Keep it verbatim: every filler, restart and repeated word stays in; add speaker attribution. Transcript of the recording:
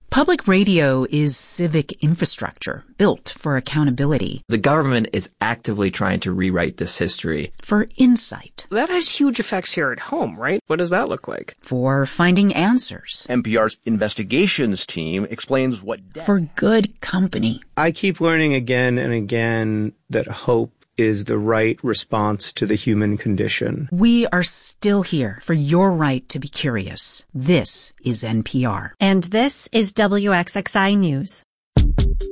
Speaker 1: Public radio is civic infrastructure built for accountability.
Speaker 2: The government is actively trying to rewrite this history.
Speaker 1: For insight.
Speaker 3: That has huge effects here at home, right? What does that look like?
Speaker 1: For finding answers.
Speaker 4: N P R's investigations team explains what...
Speaker 1: For good company.
Speaker 5: I keep learning again and again that hope is the right response to the human condition.
Speaker 1: We are still here for your right to be curious. This is N P R.
Speaker 6: And this is W X X I News.